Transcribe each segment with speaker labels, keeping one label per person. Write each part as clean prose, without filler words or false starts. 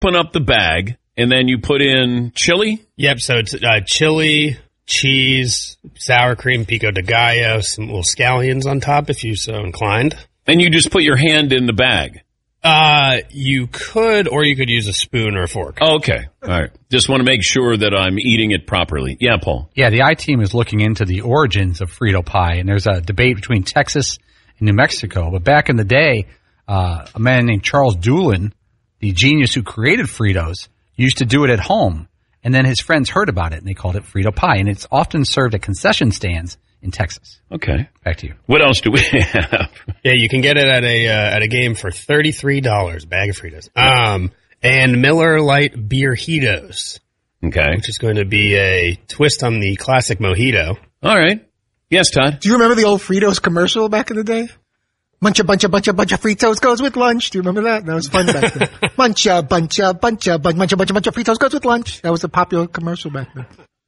Speaker 1: open up the bag, and then you put in chili?
Speaker 2: Yep, so it's chili, cheese, sour cream, pico de gallo, some little scallions on top if you're so inclined.
Speaker 1: And you just put your hand in the bag?
Speaker 2: You could, or you could use a spoon or a fork.
Speaker 1: Oh, okay. All right. Just want to make sure that I'm eating it properly. Yeah, Paul?
Speaker 3: Yeah, the I-Team is looking into the origins of Frito pie, and there's a debate between Texas and New Mexico. But back in the day, a man named Charles Doolin, the genius who created Fritos, used to do it at home. And then his friends heard about it, and they called it Frito pie. And it's often served at concession stands in Texas.
Speaker 1: Okay.
Speaker 3: Back to you.
Speaker 1: What else do we have?
Speaker 2: Yeah, you can get it at a game for $33, bag of Fritos. And Miller Lite Beer-hitos.
Speaker 1: Okay.
Speaker 2: Which is going to be a twist on the classic mojito.
Speaker 1: All right. Yes, Todd?
Speaker 4: Do you remember the old Fritos commercial back in the day? Bunch of Fritos goes with lunch. Do you remember that? That was fun back then. bunch of Fritos goes with lunch. That was a popular commercial back then.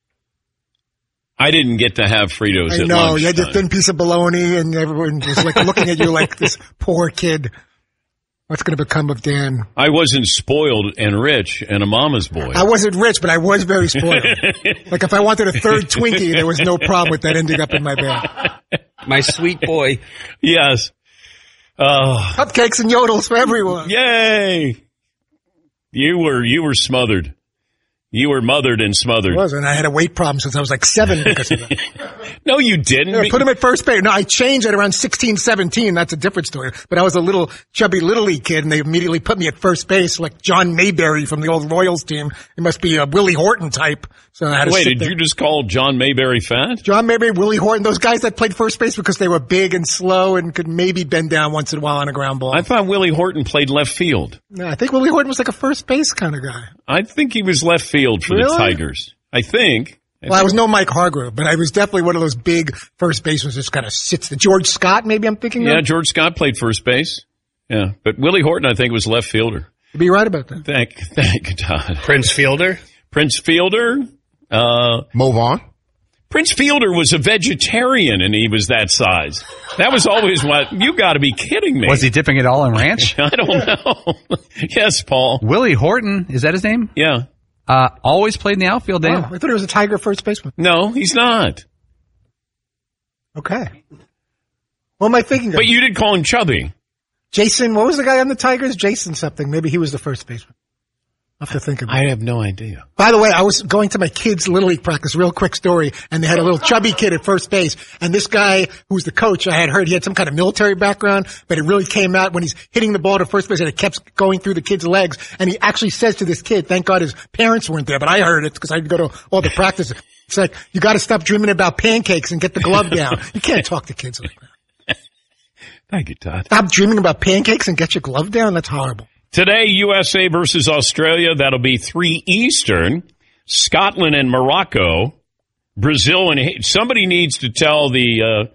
Speaker 1: I didn't get to have Fritos at lunch.
Speaker 4: I know. You had your thin piece of bologna, and everyone was like looking at you like this poor kid. What's going to become of Dan?
Speaker 1: I wasn't spoiled and rich and a mama's boy.
Speaker 4: I wasn't rich, but I was very spoiled. Like if I wanted a third Twinkie, there was no problem with that ending up in my bag.
Speaker 2: My sweet boy.
Speaker 1: Yes.
Speaker 4: Cupcakes and yodels for everyone.
Speaker 1: Yay! You were smothered. You were mothered and smothered.
Speaker 4: I was, and I had a weight problem since I was like 7 because of that.
Speaker 1: No, you didn't.
Speaker 4: Yeah, put him at first base. No, I changed at around 16, 17. That's a different story. But I was a little chubby Little League kid, and they immediately put me at first base like John Mayberry from the old Royals team. It must be a Willie Horton type. So I had to
Speaker 1: Wait,
Speaker 4: sit
Speaker 1: did
Speaker 4: there.
Speaker 1: you just call John Mayberry fat?
Speaker 4: John Mayberry, Willie Horton, those guys that played first base because they were big and slow and could maybe bend down once in a while on a ground ball.
Speaker 1: I thought Willie Horton played left field.
Speaker 4: No, I think Willie Horton was like a first base kind of guy.
Speaker 1: I think he was left field for the Tigers. I think.
Speaker 4: Well, I was no Mike Hargrove, but I was definitely one of those big first basemen that just kind of sits. The George Scott, maybe I'm thinking of?
Speaker 1: Yeah, George Scott played first base. Yeah, but Willie Horton, I think, was left fielder.
Speaker 4: You'd be right about that.
Speaker 1: Thank you, Todd.
Speaker 2: Prince Fielder?
Speaker 1: Prince Fielder.
Speaker 5: Move on.
Speaker 1: Prince Fielder was a vegetarian, and he was that size. That was always what... You got to be kidding me.
Speaker 3: Was he dipping it all in ranch?
Speaker 1: I don't know. Yes, Paul.
Speaker 3: Willie Horton, is that his name?
Speaker 1: Yeah.
Speaker 3: Always played in the outfield, Dan.
Speaker 4: Oh, I thought he was a Tiger first baseman.
Speaker 1: No, he's not.
Speaker 4: Okay. What am I thinking of?
Speaker 1: But you did call him chubby.
Speaker 4: Jason, what was the guy on the Tigers? Jason something. Maybe he was the first baseman. I'll have to think about it.
Speaker 1: I have no idea.
Speaker 4: By the way, I was going to my kids' Little League practice, real quick story, and they had a little chubby kid at first base. And this guy, who's the coach, I had heard he had some kind of military background, but it really came out when he's hitting the ball to first base and it kept going through the kid's legs. And he actually says to this kid, thank God his parents weren't there, but I heard it because I go to all the practices. It's like, you got to stop dreaming about pancakes and get the glove down. You can't talk to kids like that.
Speaker 1: Thank you, Todd.
Speaker 4: Stop dreaming about pancakes and get your glove down? That's horrible.
Speaker 1: Today, USA versus Australia. That'll be 3 Eastern. Scotland and Morocco. Brazil and somebody needs to tell the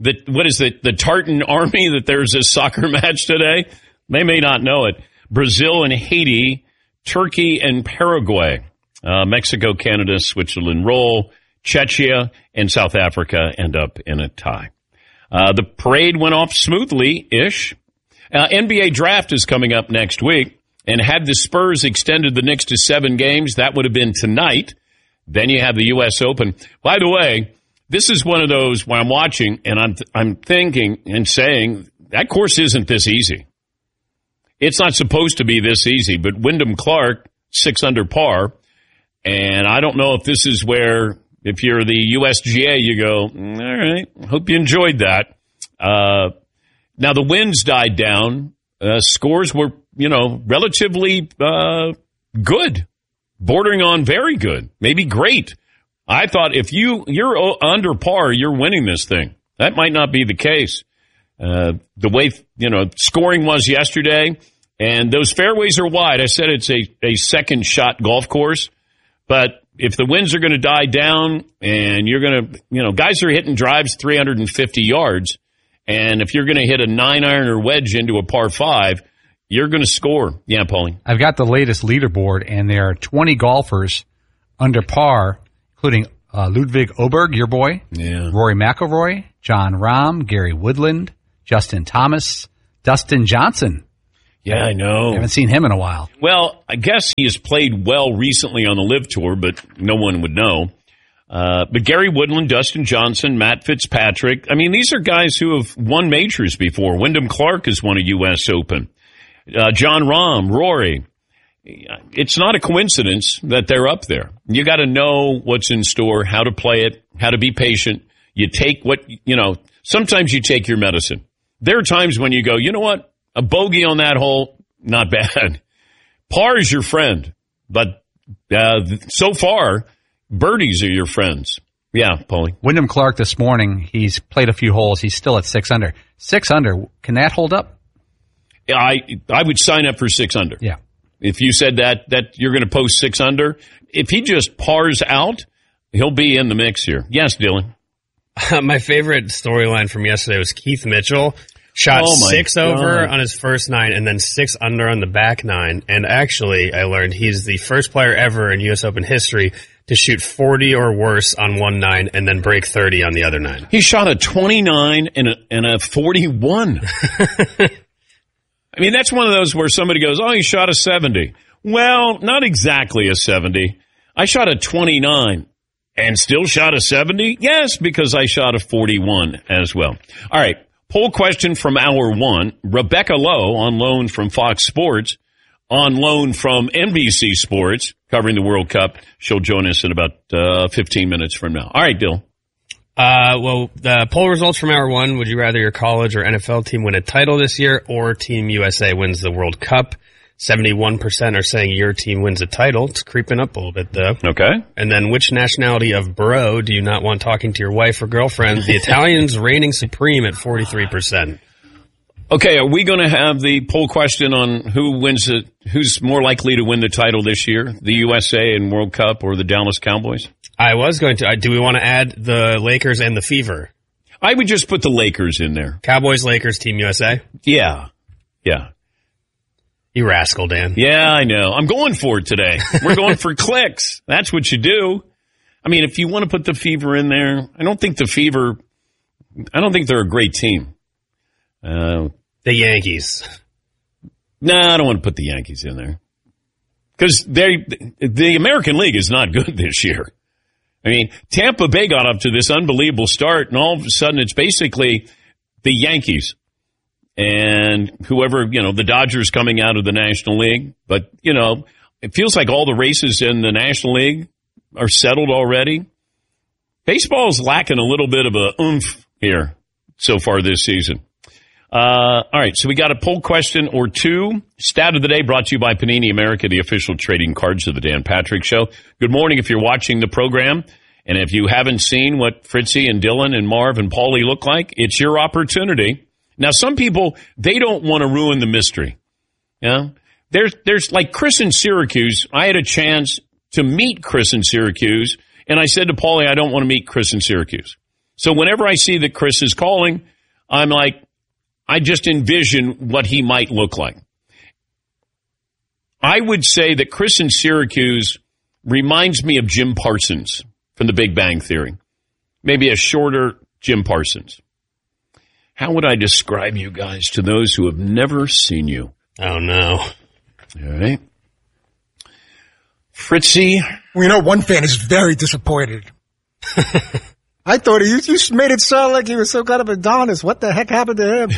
Speaker 1: Tartan Army that there's a soccer match today. They may not know it. Brazil and Haiti, Turkey and Paraguay, Mexico, Canada, Switzerland roll. Czechia and South Africa end up in a tie. The parade went off smoothly-ish. NBA draft is coming up next week, and had the Spurs extended the Knicks to 7 games, that would have been tonight. Then you have the U.S. Open. By the way, this is one of those where I'm watching, and I'm thinking and saying, that course isn't this easy. It's not supposed to be this easy, but Wyndham Clark, 6 under par, and I don't know if this is where, if you're the USGA, you go, all right, hope you enjoyed that. Now, the winds died down. Scores were, relatively good, bordering on very good, maybe great. I thought if you're under par, you're winning this thing. That might not be the case. The way, scoring was yesterday, and those fairways are wide. I said it's a second shot golf course, but if the winds are going to die down and you're going to, guys are hitting drives 350 yards. And if you're going to hit a 9-iron or wedge into a par 5, you're going to score. Yeah, Paulie.
Speaker 3: I've got the latest leaderboard, and there are 20 golfers under par, including Ludwig Oberg, your boy, Rory McIlroy, John Rahm, Gary Woodland, Justin Thomas, Dustin Johnson.
Speaker 1: Yeah, I know.
Speaker 3: I haven't seen him in a while.
Speaker 1: Well, I guess he has played well recently on the Live Tour, but no one would know. But Gary Woodland, Dustin Johnson, Matt Fitzpatrick, I mean, these are guys who have won majors before. Wyndham Clark has won a U.S. Open. John Rahm, Rory. It's not a coincidence that they're up there. You got to know what's in store, how to play it, how to be patient. You take sometimes you take your medicine. There are times when you go, you know what? A bogey on that hole, not bad. Par is your friend. But so far, birdies are your friends. Yeah, Paulie.
Speaker 3: Wyndham Clark this morning, he's played a few holes. He's still at 6 under. 6 under, can that hold up?
Speaker 1: I would sign up for 6 under.
Speaker 3: Yeah.
Speaker 1: If you said that you're going to post 6 under, if he just pars out, he'll be in the mix here. Yes, Dylan.
Speaker 2: My favorite storyline from yesterday was Keith Mitchell shot 6 over on his first 9 and then 6 under on the back 9. And actually, I learned he's the first player ever in U.S. Open history to shoot 40 or worse on one 9 and then break 30 on the other 9.
Speaker 1: He shot a 29 and a 41. I mean, that's one of those where somebody goes, oh, he shot a 70. Well, not exactly a 70. I shot a 29 and still shot a 70? Yes, because I shot a 41 as well. All right, poll question from hour 1. Rebecca Lowe, on loan from Fox Sports, on loan from NBC Sports, covering the World Cup. She'll join us in about 15 minutes from now. All right, Bill.
Speaker 2: Well, the poll results from hour 1, would you rather your college or NFL team win a title this year or Team USA wins the World Cup? 71% are saying your team wins a title. It's creeping up a little bit, though.
Speaker 1: Okay.
Speaker 2: And then which nationality of bro do you not want talking to your wife or girlfriend? The Italians reigning supreme at 43%.
Speaker 1: Okay, are we going to have the poll question on who's more likely to win the title this year, the USA and World Cup or the Dallas Cowboys?
Speaker 2: I was going to. Do we want to add the Lakers and the Fever?
Speaker 1: I would just put the Lakers in there.
Speaker 2: Cowboys, Lakers, Team USA?
Speaker 1: Yeah.
Speaker 2: You rascal, Dan.
Speaker 1: Yeah, I know. I'm going for it today. We're going for clicks. That's what you do. I mean, if you want to put the Fever in there, I don't think they're a great team.
Speaker 2: The Yankees.
Speaker 1: No, I don't want to put the Yankees in there. Because the American League is not good this year. I mean, Tampa Bay got up to this unbelievable start, and all of a sudden it's basically the Yankees and whoever, the Dodgers coming out of the National League. But, it feels like all the races in the National League are settled already. Baseball is lacking a little bit of a oomph here so far this season. All right, so we got a poll question or two. Stat of the day brought to you by Panini America, the official trading cards of the Dan Patrick Show. Good morning if you're watching the program. And if you haven't seen what Fritzy and Dylan and Marv and Paulie look like, it's your opportunity. Now, some people, they don't want to ruin the mystery. Yeah, there's like Chris in Syracuse. I had a chance to meet Chris in Syracuse, and I said to Paulie, I don't want to meet Chris in Syracuse. So whenever I see that Chris is calling, I'm like, I just envision what he might look like. I would say that Chris in Syracuse reminds me of Jim Parsons from The Big Bang Theory. Maybe a shorter Jim Parsons. How would I describe you guys to those who have never seen you?
Speaker 2: Oh, no.
Speaker 1: All right. Fritzy.
Speaker 4: Well, one fan is very disappointed. I thought you made it sound like he was some kind of Adonis. What the heck happened to him?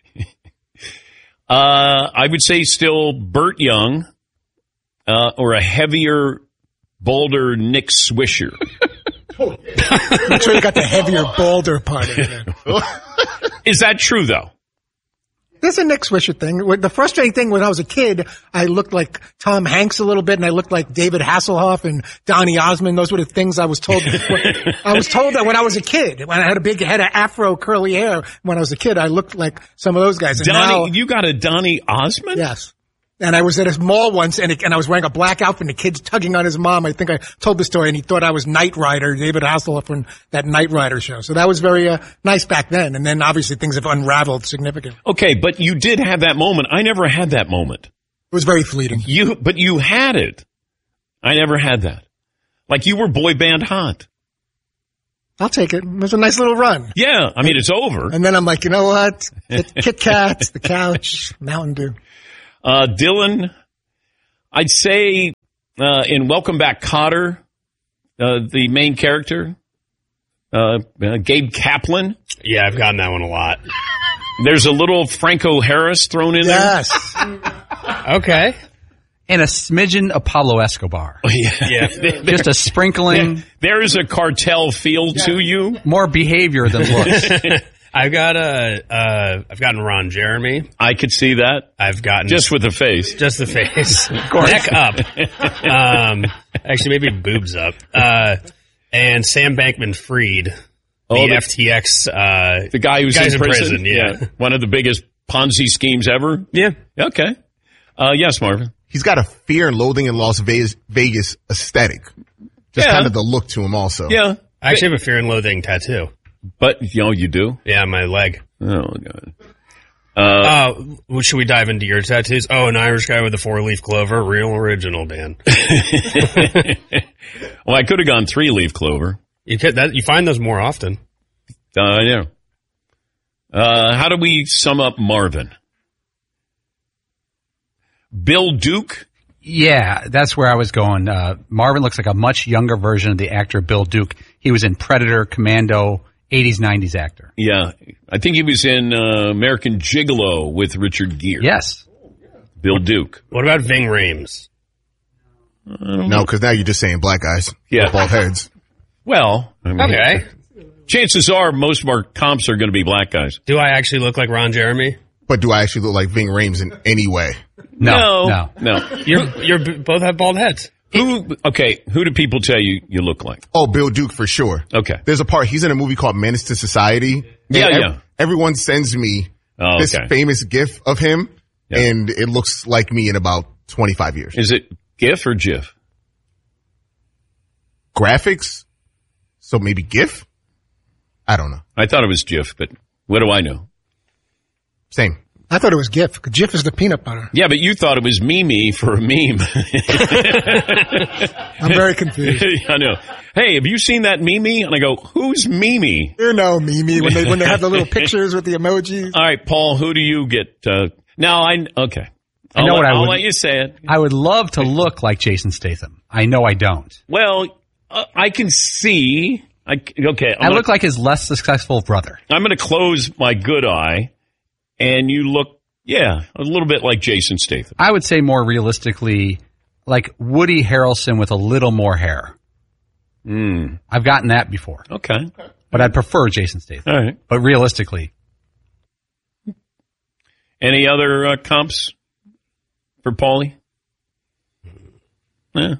Speaker 1: I would say still Burt Young, or a heavier, bolder Nick Swisher.
Speaker 4: I'm sure you got the heavier, bolder part in there.
Speaker 1: Is that true, though?
Speaker 4: There's a Nick Swisher thing. The frustrating thing when I was a kid, I looked like Tom Hanks a little bit, and I looked like David Hasselhoff and Donny Osmond. Those were the things I was told. I was told that when I was a kid, when I had a big head of afro curly hair, when I was a kid, I looked like some of those guys. And
Speaker 1: you got a Donny Osmond?
Speaker 4: Yes. And I was at a mall once, and I was wearing a black outfit, and the kid's tugging on his mom. I think I told the story, and he thought I was Knight Rider, David Hasselhoff from that Knight Rider show. So that was very nice back then. And then obviously things have unraveled significantly.
Speaker 1: Okay, but you did have that moment. I never had that moment.
Speaker 4: It was very fleeting.
Speaker 1: But you had it. I never had that. Like you were boy band hot.
Speaker 4: I'll take it. It was a nice little run.
Speaker 1: Yeah, I mean, it's over.
Speaker 4: And then I'm like, you know what? Kit Kats, the couch, Mountain Dew.
Speaker 1: Dylan, I'd say in Welcome Back, Kotter, the main character, Gabe Kaplan.
Speaker 2: Yeah, I've gotten that one a lot.
Speaker 1: There's a little Franco Harris thrown in
Speaker 4: Yes.
Speaker 2: Okay.
Speaker 3: And a smidgen of Pablo Escobar.
Speaker 1: Yeah.
Speaker 3: Just a sprinkling.
Speaker 1: There is a cartel feel to you.
Speaker 3: More behavior than looks.
Speaker 2: I've gotten Ron Jeremy.
Speaker 1: I could see that.
Speaker 2: I've gotten
Speaker 1: just with the face.
Speaker 2: Just the face. Neck up. Actually, maybe boobs up. And Sam Bankman-Fried, the FTX.
Speaker 1: The guy who's in prison.
Speaker 2: Yeah.
Speaker 1: One of the biggest Ponzi schemes ever.
Speaker 2: Yeah.
Speaker 1: Okay. Yes, Marvin.
Speaker 5: He's got a fear and loathing in Las Vegas aesthetic. Just kind of the look to him also.
Speaker 1: Yeah.
Speaker 2: I actually have a fear and loathing tattoo.
Speaker 1: But, you do?
Speaker 2: Yeah, my leg.
Speaker 1: Oh, God.
Speaker 2: Should we dive into your tattoos? Oh, an Irish guy with a 4-leaf clover. Real original, Dan.
Speaker 1: Well, I could have gone 3-leaf clover.
Speaker 2: You find those more often.
Speaker 1: Yeah. How do we sum up Marvin? Bill Duke?
Speaker 3: Yeah, that's where I was going. Marvin looks like a much younger version of the actor Bill Duke. He was in Predator, Commando, 80s, 90s actor.
Speaker 1: Yeah. I think he was in American Gigolo with Richard Gere.
Speaker 3: Yes.
Speaker 1: Bill Duke.
Speaker 2: What about Ving Rhames?
Speaker 5: No, because now you're just saying black guys.
Speaker 1: Yeah.
Speaker 5: Bald heads.
Speaker 1: Well,
Speaker 2: Okay.
Speaker 1: Chances are most of our comps are going to be black guys.
Speaker 2: Do I actually look like Ron Jeremy?
Speaker 5: But do I actually look like Ving Rhames in any way?
Speaker 3: No.
Speaker 2: You both have bald heads.
Speaker 1: Who do people tell you look like?
Speaker 5: Oh, Bill Duke for sure.
Speaker 1: Okay.
Speaker 5: There's a part, he's in a movie called Menace to Society.
Speaker 1: Yeah.
Speaker 5: Everyone sends me this famous GIF of him, and it looks like me in about 25 years.
Speaker 1: Is it GIF or GIF?
Speaker 5: Graphics? So maybe GIF? I don't know.
Speaker 1: I thought it was GIF, but what do I know?
Speaker 5: Same.
Speaker 4: I thought it was GIF. GIF is the peanut butter.
Speaker 1: Yeah, but you thought it was Mimi for a meme.
Speaker 4: I'm very confused.
Speaker 1: I know. Hey, have you seen that Mimi? And I go, who's Mimi?
Speaker 4: You know Mimi when they have the little pictures with the emojis.
Speaker 1: All right, Paul, who do you get? Okay. I'll let you say it.
Speaker 3: I would love to look like Jason Statham. I know I don't.
Speaker 1: Well, I can see. I
Speaker 3: look like his less successful brother.
Speaker 1: I'm going to close my good eye, and you look, a little bit like Jason Statham.
Speaker 3: I would say more realistically, like Woody Harrelson with a little more hair. I've gotten that before.
Speaker 1: Okay.
Speaker 3: But I'd prefer Jason Statham.
Speaker 1: All right.
Speaker 3: But realistically.
Speaker 1: Any other comps for Paulie? Yeah.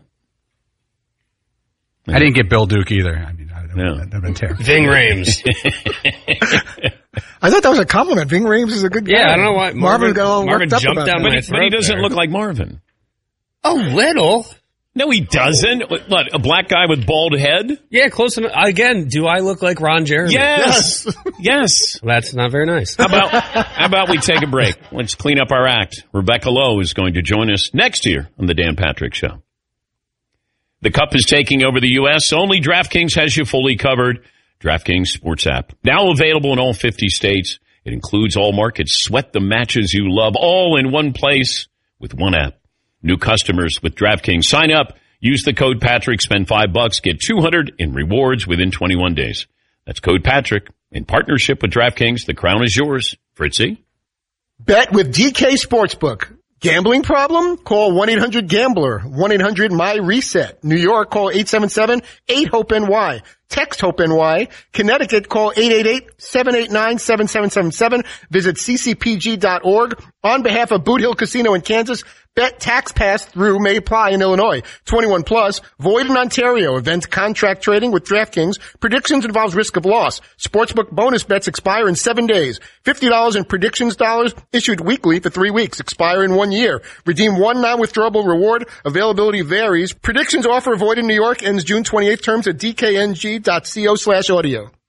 Speaker 3: I didn't get Bill Duke either. I mean, that would have been terrible.
Speaker 2: Ving Rhames.
Speaker 4: I thought that was a compliment. Ving Rhames is a good guy.
Speaker 2: Yeah, I don't know why.
Speaker 4: Marvin got all worked up
Speaker 2: jumped
Speaker 4: about
Speaker 2: down
Speaker 4: that.
Speaker 2: my
Speaker 1: But
Speaker 2: throat
Speaker 1: he doesn't
Speaker 2: there.
Speaker 1: look like Marvin.
Speaker 2: A little.
Speaker 1: No, he doesn't. What, a black guy with bald head?
Speaker 2: Yeah, close enough. Again, do I look like Ron Jeremy?
Speaker 1: Yes. Yes.
Speaker 2: That's not very nice.
Speaker 1: How about we take a break? Let's clean up our act. Rebecca Lowe is going to join us next year on the Dan Patrick Show. The Cup is taking over the U.S. Only DraftKings has you fully covered. DraftKings Sports app. Now available in all 50 states. It includes all markets. Sweat the matches you love all in one place with one app. New customers with DraftKings. Sign up. Use the code Patrick. Spend $5. Get $200 in rewards within 21 days. That's code Patrick. In partnership with DraftKings, the crown is yours. Fritzy?
Speaker 6: Bet with DK Sportsbook. Gambling problem? Call 1-800-GAMBLER. 1-800-MY-RESET. New York, call 877-8-HOPE-NY. Text HOPE-NY. Connecticut, call 888-789-7777. Visit ccpg.org. On behalf of Boot Hill Casino in Kansas, bet tax pass-through may apply in Illinois. 21 plus. Void in Ontario. Event contract trading with DraftKings. Predictions involves risk of loss. Sportsbook bonus bets expire in 7 days. $50 in predictions dollars issued weekly for 3 weeks. Expire in 1 year. Redeem one non-withdrawable reward. Availability varies. Predictions offer void in New York. Ends June 28th. Terms at dkng.co/audio.